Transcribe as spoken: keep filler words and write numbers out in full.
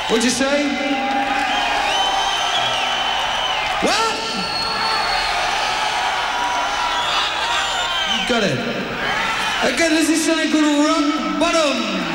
What'd you say? What? You got it. Again, this is something called Rock Bottom.